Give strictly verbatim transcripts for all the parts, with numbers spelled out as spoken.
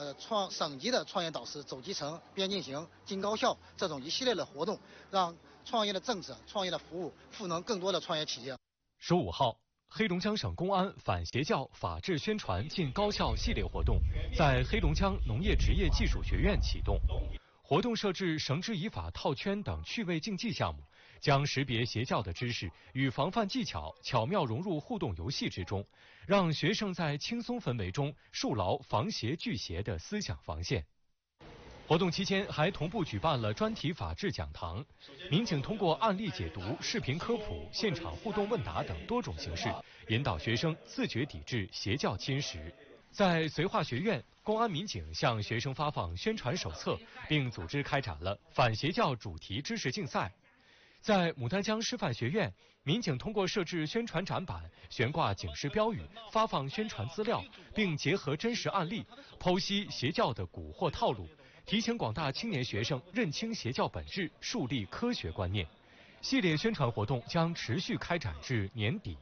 呃创省级的创业导师走基层、边进行、进高校这种一系列的活动，让创业的政策、创业的服务赋能更多的创业企业。 十五号，黑龙江省公安反邪教法治宣传进高校系列活动在黑龙江农业职业技术学院启动。活动设置绳之以法套圈等趣味竞技项目，将识别邪教的知识与防范技巧巧妙融入互动游戏之中，让学生在轻松氛围中树牢防邪拒邪的思想防线。活动期间还同步举办了专题法治讲堂，民警通过案例解读、视频科普、现场互动问答等多种形式，引导学生自觉抵制邪教侵蚀。在绥化学院，公安民警向学生发放宣传手册，并组织开展了反邪教主题知识竞赛。在牡丹江师范学院，民警通过设置宣传展板、悬挂警示标语、发放宣传资料，并结合真实案例，剖析邪教的蛊惑套路，提醒广大青年学生认清邪教本质，树立科学观念。系列宣传活动将持续开展至年底。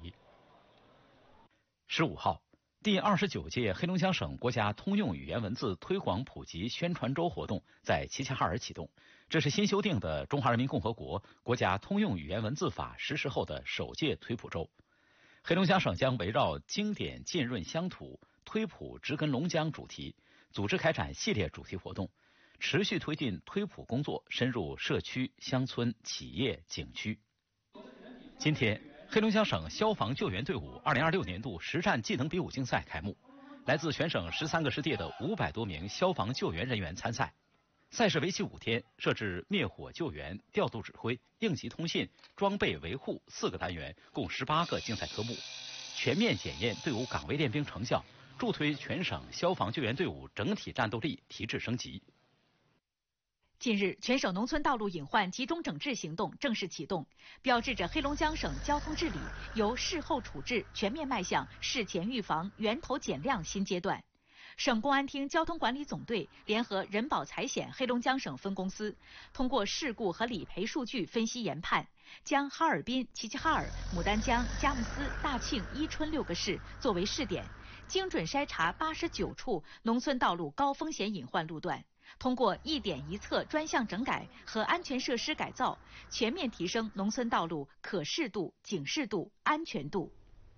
十五号，第二十九届黑龙江省国家通用语言文字推广普及宣传周活动在齐齐哈尔启动。这是新修订的《中华人民共和国国家通用语言文字法》实施后的首届推普周。黑龙江省将围绕经典浸润乡土、推普植根龙江主题，组织开展系列主题活动，持续推进推普工作深入社区、乡村、企业、景区。今天，黑龙江省消防救援队伍二零二六年度实战技能比武竞赛开幕，来自全省十三个师弟的五百多名消防救援人员参赛。赛事为期五天，设置灭火救援、调度指挥、应急通信、装备维护四个单元，共十八个竞赛科目，全面检验队伍岗位练兵成效，助推全省消防救援队伍整体战斗力提质升级。 近日，全省农村道路隐患集中整治行动正式启动，标志着黑龙江省交通治理由事后处置全面迈向事前预防、源头减量新阶段。省公安厅交通管理总队联合人保财险黑龙江省分公司，通过事故和理赔数据分析研判，将哈尔滨、齐齐哈尔、牡丹江、佳木斯、大庆、伊春六个市作为试点，精准筛查八十九处农村道路高风险隐患路段。通过一点一测专项整改和安全设施改造，全面提升农村道路可视度、警示度、安全度。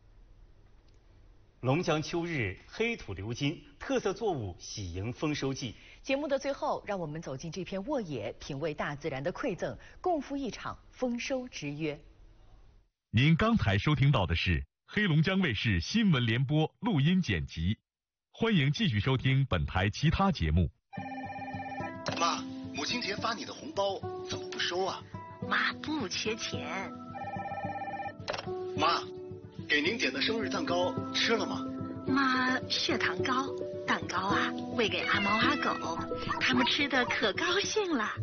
龙江秋日，黑土流金，特色作物喜迎丰收季。 节目的最后，让我们走进这片沃野，品味大自然的馈赠，共赴一场丰收之约。 您刚才收听到的是黑龙江卫视新闻联播录音剪辑，欢迎继续收听本台其他节目。 妈，母亲节发你的红包怎么不收啊？ 妈不缺钱。 妈，给您点的生日蛋糕吃了吗？ 妈，血糖高，蛋糕啊喂给阿猫阿狗，他们吃的可高兴了。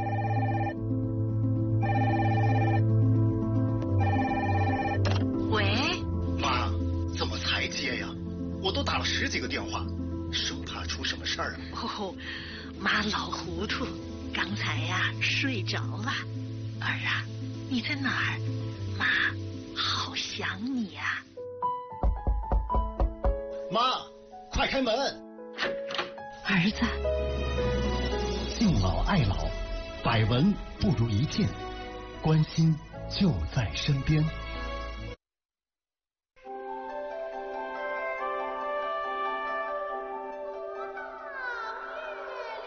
喂， 妈，怎么才接呀？我都打了十几个电话，生怕出什么事儿啊。 哦，妈老糊涂，刚才呀睡着了。儿啊，你在哪儿？妈好想你呀。 妈，快开门！ 儿子， 敬老爱老，百闻不如一见，关心就在身边。